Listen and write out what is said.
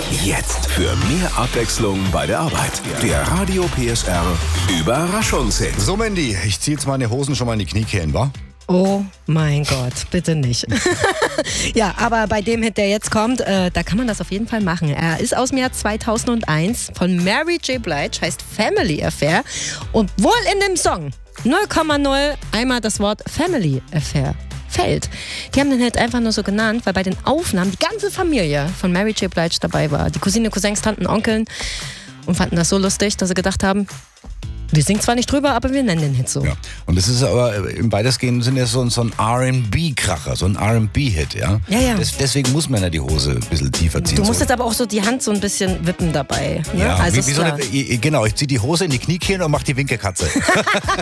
Jetzt für mehr Abwechslung bei der Arbeit. Der Radio PSR Überraschungshit. So, Mandy, ich ziehe jetzt meine Hosen schon mal in die Kniekehlen, wa? Oh mein Gott, bitte nicht. Ja, aber bei dem Hit, der jetzt kommt, da kann man das auf jeden Fall machen. Er ist aus dem Jahr 2001 von Mary J. Blige, heißt Family Affair. Und wohl in dem Song 0,0 einmal das Wort Family Affair fällt. Die haben den Hit einfach nur so genannt, weil bei den Aufnahmen die ganze Familie von Mary J. Blige dabei war. Die Cousine, Cousins, Tanten, Onkeln. Und fanden das so lustig, dass sie gedacht haben, wir singen zwar nicht drüber, aber wir nennen den Hit so. Ja. Und das ist aber im weitestgehenden Sinne so ein R&B-Kracher, so ein R&B-Hit, ja? Ja. Deswegen muss man ja die Hose ein bisschen tiefer ziehen. Du musst jetzt aber auch so die Hand so ein bisschen wippen dabei. Ne? Ja, Also wie so genau, ich ziehe die Hose in die Kniekehlen und mache die Winkelkatze.